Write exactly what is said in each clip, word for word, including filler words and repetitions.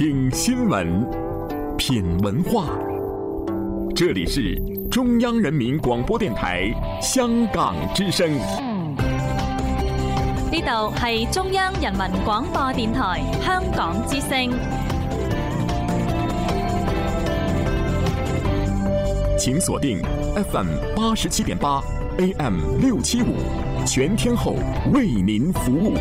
听新闻，品文化。这里是中央人民廣播電台香港之聲。 呢度係中央人民廣播電台香港之聲。 請鎖定 F M 八十七點八 A M 六七五，全天候為您服務。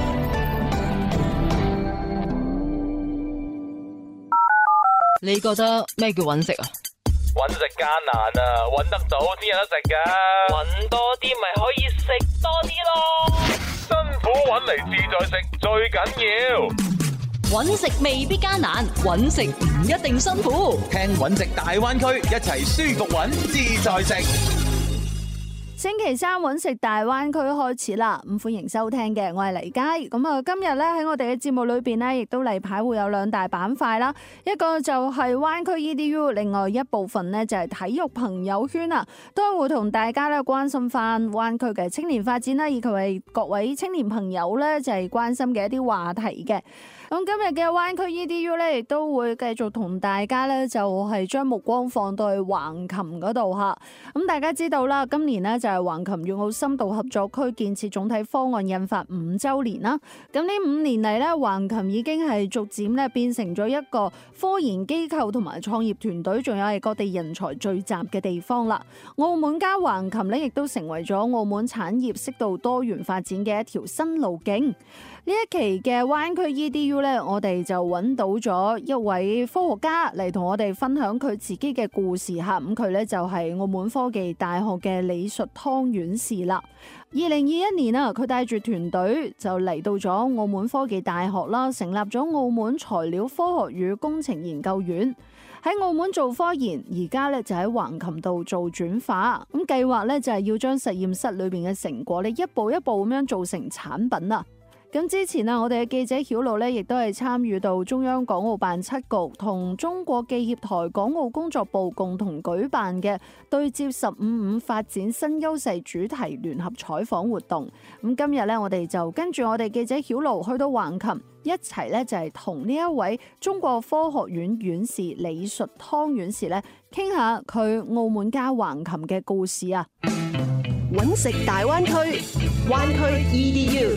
你覺得咩叫揾食啊？ 揾食艱難啊，揾得到先有得食噶。揾多啲咪可以食多啲咯。辛苦揾嚟自在食最緊要。 揾食未必艱難，揾食唔一定辛苦。 聽揾食大灣區，一齊舒服揾自在食。 星期三揾食大灣區開始啦，咁歡迎收聽嘅，我係黎佳。咁啊，今日咧喺我哋嘅節目裏邊咧，亦都例牌會有兩大板塊啦，一個就係灣區 E D U， 另外一部分呢就係體育朋友圈啊，都會同大家咧關心翻灣區嘅青年發展啦，以及係各位青年朋友咧就係關心嘅一啲話題嘅。咁今日嘅灣區 E D U 咧，亦都會繼續同大家咧就係將目光放到去橫琴嗰度嚇。咁大家知道啦，今年呢就係橫琴粵澳深度合作區建設總體方案印發五週年啦。咁呢五年嚟咧，橫琴已經係逐漸咧變成咗一個科研機構同埋創業團隊，仲有係各地人才聚集嘅地方啦。澳門加橫琴咧，亦都成為咗澳門產業適度多元發展嘅一條新路徑。呢一期嘅灣區 E D U 咧，我哋就揾到咗一位科學家嚟同我哋分享佢自己嘅故事嚇。咁佢咧就係澳門科技大學嘅李術湯院士啦。二零二一年啊，佢帶住團隊就嚟到咗澳門科技大學啦，成立咗澳門材料科學與工程研究院。喺澳門做科研，而家咧就喺橫琴度做轉化。咁計劃咧就係要將實驗室裏邊嘅成果咧一步一步咁樣做成產品啊！咁之前啊，我哋嘅記者曉露咧，亦都係參與到中央港澳辦七局同中國記協台港澳工作部共同舉辦嘅對接十五五發展新優勢主題聯合採訪活動。咁今日咧，我哋就跟住我哋記者曉露去到橫琴，一齊咧就係同呢一位中國科學院院士李術湯院士咧，傾下佢澳門加橫琴嘅故事啊！ 揾食大灣區，灣區 E D U。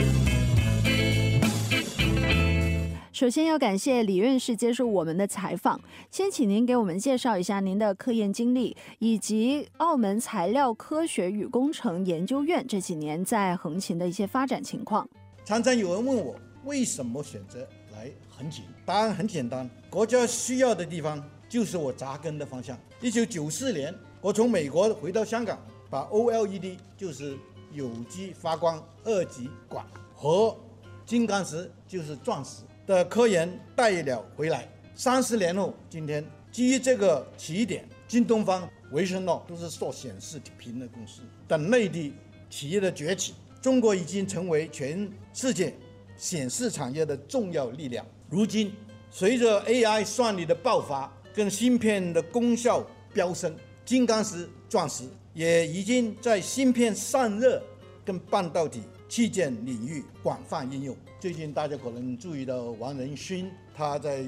首先要感謝李院士接受我們的採訪，先請您給我們介紹一下您的科研經歷，以及澳門材料科學與工程研究院這幾年在橫琴的一些發展情況。 常常有人問我為什麼選擇來橫琴，答案很簡單，國家需要的地方就是我扎根的方向。一九九四年，我從美國回到香港，把 O L E D 就是有機發光二極管和金剛石就是鑽石的科研帶了回來。三十年後，今天基於這個起點，京東方、維生諾都是做顯示屏的公司。等內地企業的崛起，中國已經成為全世界顯示產業的重要力量。如今，隨着 A I 算力的爆發，跟芯片的功效飆升，金剛石、鑽石也已經在芯片散熱跟半導體器件領域廣泛應用。最近大家可能注意到王仁勳，他在